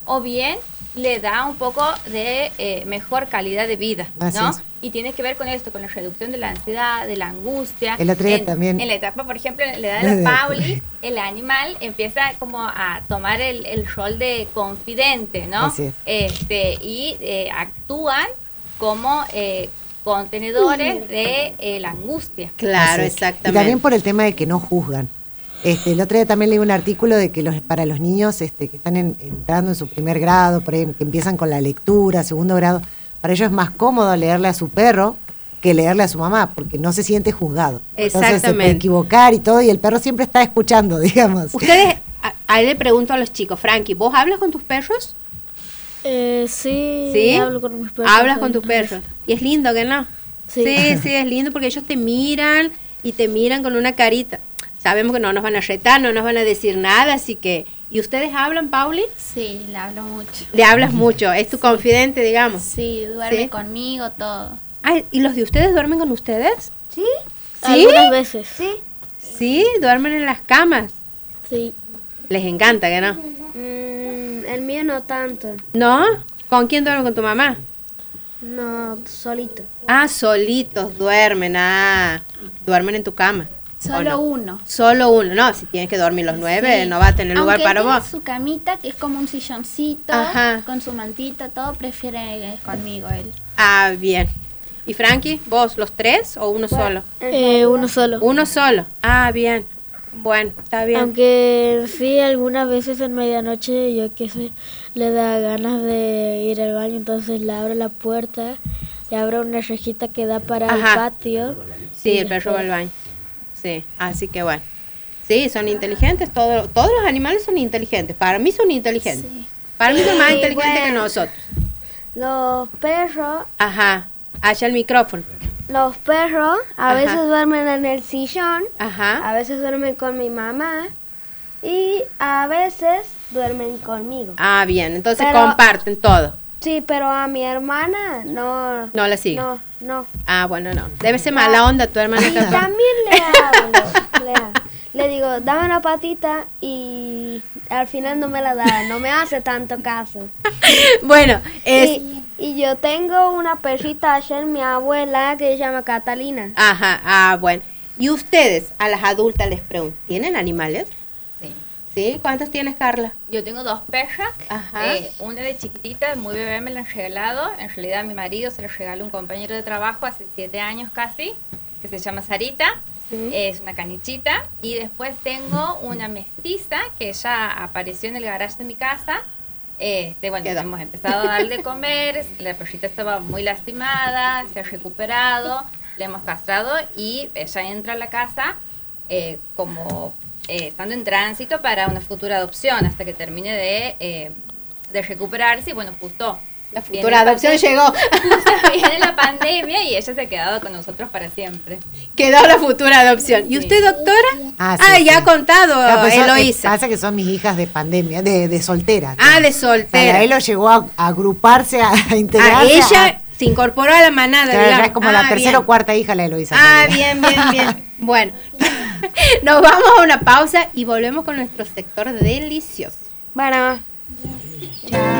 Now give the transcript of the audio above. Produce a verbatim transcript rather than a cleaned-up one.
o bien le da un poco de eh, mejor calidad de vida, Así ¿no? es. Y tiene que ver con esto, con la reducción de la ansiedad, de la angustia. El otro día en, también. En la etapa, por ejemplo, en la edad de la Pauli, el animal empieza como a tomar el, el rol de confidente, ¿no? Así es. Este, y eh, actúan como eh, contenedores de eh, la angustia. Claro, Así es. exactamente. Y también por el tema de que no juzgan. Este, el otro día también leí un artículo de que los, para los niños este, que están en- entrando en su primer grado, por ahí, que empiezan con la lectura, segundo grado, para ellos es más cómodo leerle a su perro que leerle a su mamá, porque no se siente juzgado. Entonces se puede Exactamente. equivocar y todo, y el perro siempre está escuchando, digamos. Ustedes, a- ahí le pregunto a los chicos, Frankie, ¿vos hablas con tus perros? Eh, sí, ¿Sí? hablo con mis perros. Hablas con tus algunas perros. Y es lindo, ¿que no? Sí. sí, sí, es lindo porque ellos te miran y te miran con una carita. Sabemos que no nos van a retar, no nos van a decir nada, así que... ¿Y ustedes hablan, Pauli? Sí, le hablo mucho. Le hablas mucho, es tu confidente, digamos. Sí, duerme ¿Sí? conmigo, todo. Ay, ¿y los de ustedes duermen con ustedes? ¿Sí? ¿Sí? Algunas veces. Sí. Sí, duermen en las camas. Sí. Les encanta, ¿que no? Mm, el mío no tanto. ¿No? ¿Con quién duermen? ¿Con tu mamá? No, solito. Ah, solitos duermen, ah. Duermen en tu cama. ¿o Solo no? uno. Solo uno, no, si tienes que dormir los nueve, Sí. no va a tener lugar Aunque para tiene vos. su camita, que es como un silloncito, Ajá. con su mantita, todo, prefiere conmigo él. Ah, bien. ¿Y Frankie, vos, los tres o uno solo? Eh, uno solo. Uno solo. Ah, bien. Bueno, está bien. Aunque sí, algunas veces en medianoche, yo qué sé, le da ganas de ir al baño, entonces le abro la puerta, le abro una rejita que da para el Ajá. patio. Sí, y el perro va al después- baño. Sí, así que bueno. Sí, son inteligentes, todo, todos los animales son inteligentes. Para mí son inteligentes. Sí. Para mí son más Sí, inteligentes que bueno. nosotros. Los perros, Ajá. Hacia el micrófono. los perros a Ajá. veces duermen en el sillón, Ajá. a veces duermen con mi mamá y a veces duermen conmigo. Ah, bien. Entonces Pero- comparten todo. Sí, pero a mi hermana no. No la sigue. No, no. Ah, bueno, no. Debe ser mala onda tu hermana. Y también. también le hablo. le, hablo. Le digo, dame una patita y al final no me la da, no me hace tanto caso. Bueno, es... Y, y yo tengo una perrita ayer, mi abuela, que se llama Catalina. Ajá, ah, bueno. Y ustedes, a las adultas les pregunto, ¿tienen animales? Sí. ¿Sí? ¿Cuántos tienes, Carla? Yo tengo dos perras, Ajá. eh, una de chiquitita, muy bebé me la han regalado, en realidad a mi marido se la regaló un compañero de trabajo hace siete años casi, que se llama Sarita, Sí. es una canichita, y después tengo una mestiza que ya apareció en el garage de mi casa. Este, bueno, Quedó. hemos empezado a darle de comer, la perrita estaba muy lastimada, se ha recuperado, le hemos castrado y ella entra a la casa eh, como eh, estando en tránsito para una futura adopción hasta que termine de, eh, de recuperarse y bueno, justo La viene futura la adopción pandemia- llegó. justo viene la pandemia y ella se ha quedado con nosotros para siempre. Quedó la futura adopción. ¿Y Sí. usted, doctora? Ah, Ah, sí, ya sí. ha contado, Ah, pues son- eh, Eloísa. pasa que son mis hijas de pandemia, de, de soltera. Ah, de O sea, soltera. él lo llegó a, a agruparse, a, a Ah, integrarse. ella a- se incorporó a la manada, claro, ya digamos. es como Ah, la tercera bien. o cuarta hija la Eloísa. Ah, también. bien, bien, bien. Bueno, nos vamos a una pausa y volvemos con nuestro sector delicioso. Bueno.